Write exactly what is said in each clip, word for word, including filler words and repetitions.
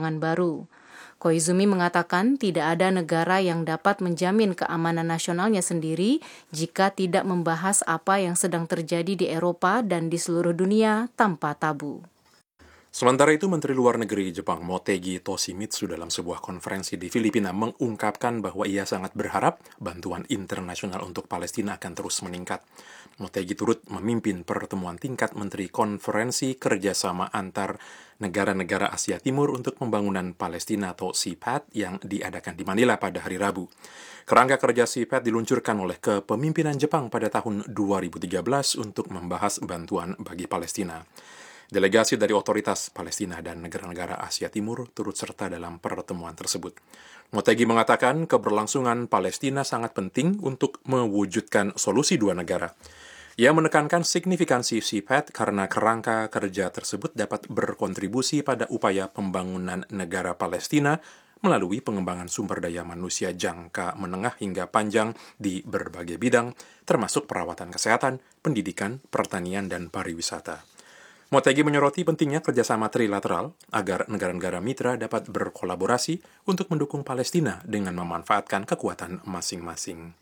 perkembangan baru. Koizumi mengatakan tidak ada negara yang dapat menjamin keamanan nasionalnya sendiri jika tidak membahas apa yang sedang terjadi di Eropa dan di seluruh dunia tanpa tabu. Sementara itu, Menteri Luar Negeri Jepang Motegi Toshimitsu dalam sebuah konferensi di Filipina mengungkapkan bahwa ia sangat berharap bantuan internasional untuk Palestina akan terus meningkat. Motegi turut memimpin pertemuan tingkat Menteri Konferensi Kerjasama Antar Negara-Negara Asia Timur untuk Pembangunan Palestina atau C P A D yang diadakan di Manila pada hari Rabu. Kerangka kerja C P A D diluncurkan oleh kepemimpinan Jepang pada tahun dua ribu tiga belas untuk membahas bantuan bagi Palestina. Delegasi dari otoritas Palestina dan negara-negara Asia Timur turut serta dalam pertemuan tersebut. Motegi mengatakan keberlangsungan Palestina sangat penting untuk mewujudkan solusi dua negara. Ia menekankan signifikansi C P A D karena kerangka kerja tersebut dapat berkontribusi pada upaya pembangunan negara Palestina melalui pengembangan sumber daya manusia jangka menengah hingga panjang di berbagai bidang, termasuk perawatan kesehatan, pendidikan, pertanian, dan pariwisata. Motegi menyoroti pentingnya kerjasama trilateral agar negara-negara mitra dapat berkolaborasi untuk mendukung Palestina dengan memanfaatkan kekuatan masing-masing.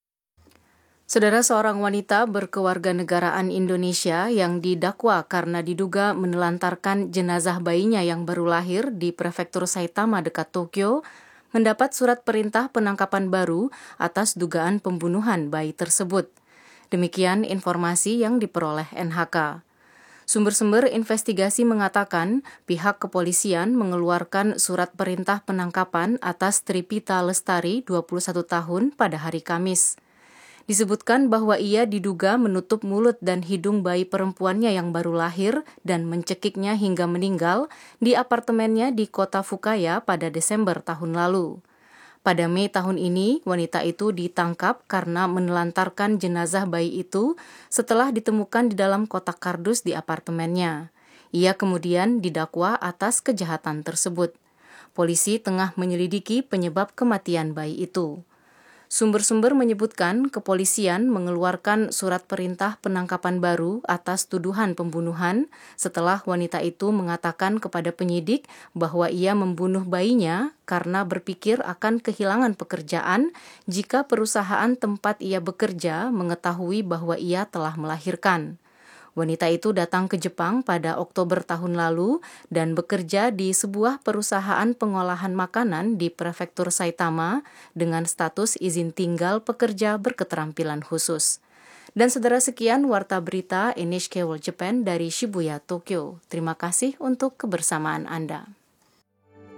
Saudara, seorang wanita berkewarganegaraan Indonesia yang didakwa karena diduga menelantarkan jenazah bayinya yang baru lahir di prefektur Saitama dekat Tokyo mendapat surat perintah penangkapan baru atas dugaan pembunuhan bayi tersebut. Demikian informasi yang diperoleh N H K. Sumber-sumber investigasi mengatakan pihak kepolisian mengeluarkan surat perintah penangkapan atas Tripita Lestari, dua puluh satu tahun, pada hari Kamis. Disebutkan bahwa ia diduga menutup mulut dan hidung bayi perempuannya yang baru lahir dan mencekiknya hingga meninggal di apartemennya di kota Fukaya pada Desember tahun lalu. Pada Mei tahun ini, wanita itu ditangkap karena menelantarkan jenazah bayi itu setelah ditemukan di dalam kotak kardus di apartemennya. Ia kemudian didakwa atas kejahatan tersebut. Polisi tengah menyelidiki penyebab kematian bayi itu. Sumber-sumber menyebutkan kepolisian mengeluarkan surat perintah penangkapan baru atas tuduhan pembunuhan setelah wanita itu mengatakan kepada penyidik bahwa ia membunuh bayinya karena berpikir akan kehilangan pekerjaan jika perusahaan tempat ia bekerja mengetahui bahwa ia telah melahirkan. Wanita itu datang ke Jepang pada Oktober tahun lalu dan bekerja di sebuah perusahaan pengolahan makanan di prefektur Saitama dengan status izin tinggal pekerja berketerampilan khusus. Dan saudara, sekian Warta Berita N H K World Japan dari Shibuya, Tokyo. Terima kasih untuk kebersamaan Anda.